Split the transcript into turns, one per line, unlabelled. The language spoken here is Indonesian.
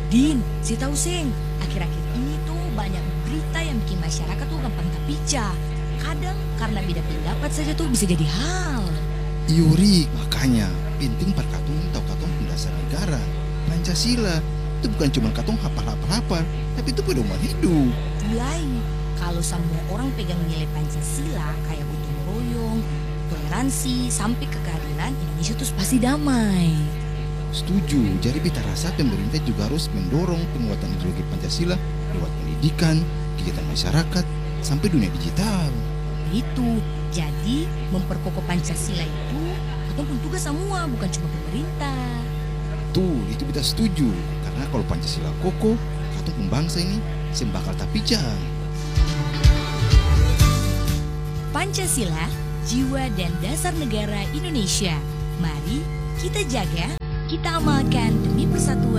Din, si tahu seng, akhir-akhir ini tuh banyak berita yang bikin masyarakat tuh gampang terpica. Kadang karena beda pendapat saja tuh bisa jadi hal.
Iuri, makanya penting perkatong tahu katong dasar negara. Pancasila itu bukan cuma katong hafal-hafal, tapi itu pedoman hidup.
Mulai, kalau semua orang pegang nilai Pancasila kayak gotong royong, toleransi, sampai ke keadilan, Indonesia tuh pasti damai.
Setuju, jadi beta rasa pemerintah juga harus mendorong penguatan ideologi Pancasila lewat pendidikan, kegiatan masyarakat, sampai dunia digital.
Itu, jadi memperkokoh Pancasila itu atau pun tugas semua, bukan cuma pemerintah.
Tuh, itu beta setuju. Karena kalau Pancasila kokoh, katong pembangsa ini sembakal tapijang.
Pancasila, jiwa dan dasar negara Indonesia. Mari kita jaga, kita amalkan demi persatuan